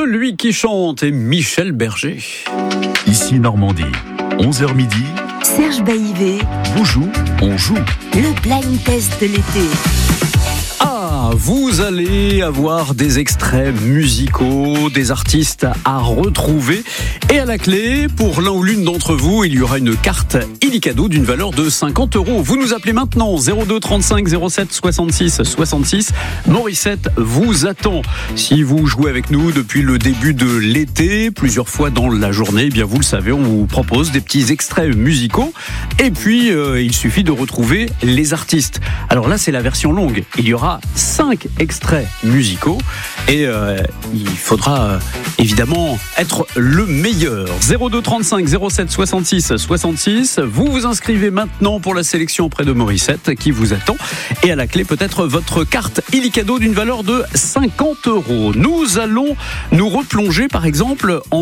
Celui qui chante est Michel Berger. Ici Normandie, 11h midi. Serge Baïvé vous joue, on joue. Le blind test de l'été. Ah, vous allez avoir des extraits musicaux, des artistes à retrouver. Et à la clé, pour l'un ou l'une d'entre vous, il y aura une carte illicadeau d'une valeur de 50 €. Vous nous appelez maintenant 02 35 07 66 66. Morissette vous attend. Si vous jouez avec nous depuis le début de l'été, plusieurs fois dans la journée, eh bien vous le savez, on vous propose des petits extraits musicaux. Et puis, il suffit de retrouver les artistes. Alors là, c'est la version longue. Il y aura 5 extraits musicaux et il faudra évidemment être le meilleur. 02 35 07 66 66. Vous vous inscrivez maintenant pour la sélection auprès de Morissette qui vous attend. Et à la clé, peut-être votre carte illicadeau d'une valeur de 50 €. Nous allons nous replonger par exemple en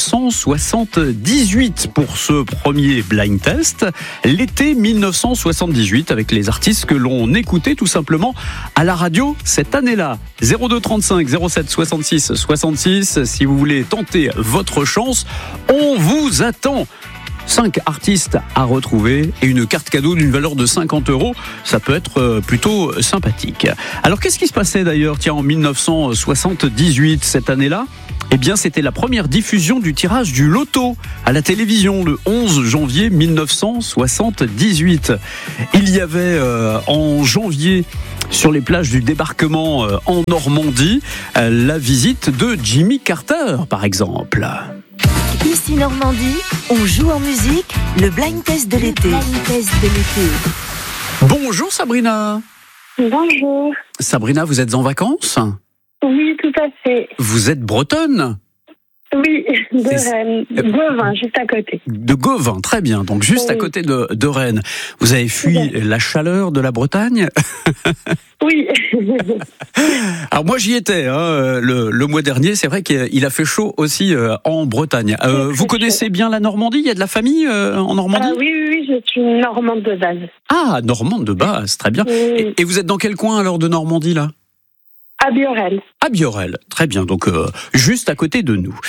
1978 pour ce premier blind test. L'été 1978 avec les artistes que l'on écoutait tout simplement à la radio cette année-là. 02 35 07 66 66. Si vous voulez tenter votre chance, on vous attend. 5 artistes à retrouver et une carte cadeau d'une valeur de 50 €. Ça peut être plutôt sympathique. Alors qu'est-ce qui se passait d'ailleurs, tiens, en 1978, cette année-là ? Eh bien, c'était la première diffusion du tirage du loto à la télévision le 11 janvier 1978. Il y avait en janvier, sur les plages du débarquement en Normandie, la visite de Jimmy Carter, par exemple. Ici Normandie, on joue en musique. Le blind test de l'été. Bonjour Sabrina. Bonjour. Sabrina, vous êtes en vacances ? Oui, tout à fait. Vous êtes bretonne ? Oui, de Rennes. Gauvin, juste à côté. De Gauvin, très bien. Donc juste à côté de Rennes. Vous avez fui la chaleur de la Bretagne ? Oui. Alors moi j'y étais le mois dernier. C'est vrai qu'il a fait chaud aussi en Bretagne. Vous connaissez bien la Normandie ? Il y a de la famille en Normandie ? Oui, je suis normande de base. Ah, normande de base, très bien. Oui. Et vous êtes dans quel coin alors de Normandie là ? À Biorel. À Biorel, très bien, donc juste à côté de nous.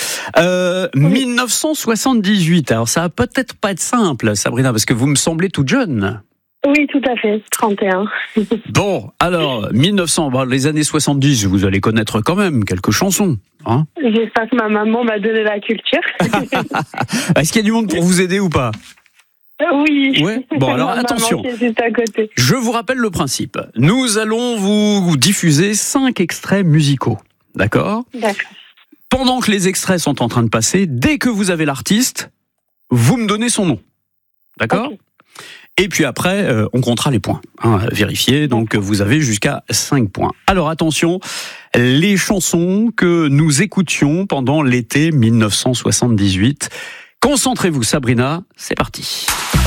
1978, alors ça va peut-être pas être simple, Sabrina, parce que vous me semblez toute jeune. Oui, tout à fait, 31. Bon, alors, les années 70, vous allez connaître quand même quelques chansons. Hein ? J'espère que ma maman m'a donné la culture. Est-ce qu'il y a du monde pour vous aider ou pas ? Oui. Ouais. Bon, alors attention. Maman qui est juste à côté. Je vous rappelle le principe. Nous allons vous diffuser 5 extraits musicaux. D'accord ? D'accord. Pendant que les extraits sont en train de passer, dès que vous avez l'artiste, vous me donnez son nom. D'accord ? Okay. Et puis après, on comptera les points. Vérifiez, donc vous avez jusqu'à 5 points. Alors attention, les chansons que nous écoutions pendant l'été 1978. Concentrez-vous, Sabrina, c'est parti.